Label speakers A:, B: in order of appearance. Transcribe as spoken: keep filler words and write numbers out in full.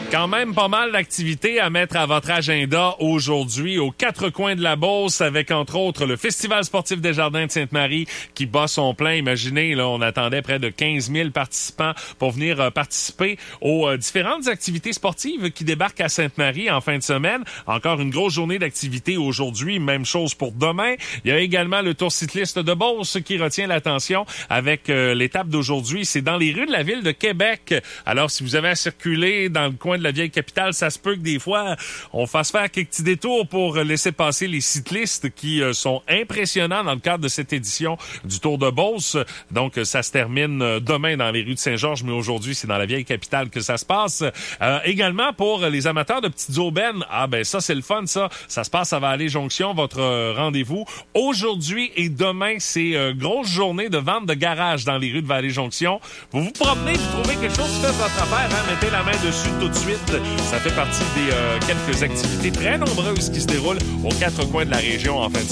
A: Quand même pas mal d'activités à mettre à votre agenda aujourd'hui aux quatre coins de la Beauce avec entre autres le Festival sportif des Jardins de Sainte-Marie qui bat son plein. Imaginez, là, on attendait près de quinze mille participants pour venir euh, participer aux euh, différentes activités sportives qui débarquent à Sainte-Marie en fin de semaine. Encore une grosse journée d'activités aujourd'hui, même chose pour demain. Il y a également le Tour cycliste de Beauce qui retient l'attention avec euh, l'étape d'aujourd'hui. C'est dans les rues de la ville de Québec. Alors, si vous avez à circuler dans le coin de la vieille capitale, ça se peut que des fois, on fasse faire quelques petits détours pour laisser passer les cyclistes qui euh, sont impressionnants dans le cadre de cette édition du Tour de Beauce. Donc, ça se termine demain dans les rues de Saint-Georges, mais aujourd'hui, c'est dans la vieille capitale que ça se passe. Euh, également, pour les amateurs de petites aubaines, ah ben ça, c'est le fun, ça. Ça se passe à Vallée-Jonction, votre euh, rendez-vous. Aujourd'hui et demain, c'est euh, grosse journée de vente de garage dans les rues de Vallée-Jonction. Vous vous promenez, vous trouvez quelque chose qui fait votre affaire, hein? Mettez la main dessus tout de suite. Ça fait partie des euh, quelques activités très nombreuses qui se déroulent aux quatre coins de la région en fin de